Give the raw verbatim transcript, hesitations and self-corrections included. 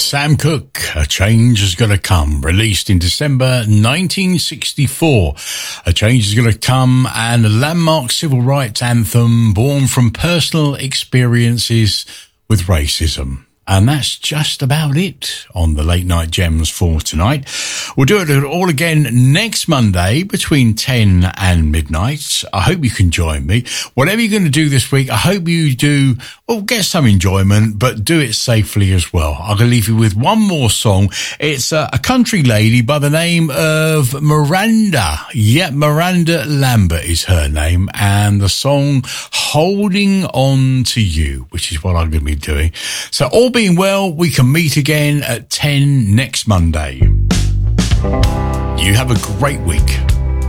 Sam Cooke, A Change Is Gonna Come, released in December nineteen sixty-four. A Change Is Gonna Come, and a landmark civil rights anthem born from personal experiences with racism. And that's just about it on the Late Night Gems for tonight. We'll do it all again next Monday between ten and midnight. I hope you can join me. Whatever you're going to do this week, I hope you do, well, get some enjoyment, but do it safely as well. I'm going to leave you with one more song. It's a, a country lady by the name of Miranda. Yeah, Miranda Lambert is her name. And the song Holding On To You, which is what I'm going to be doing. So all being well, we can meet again at ten next Monday. You have a great week.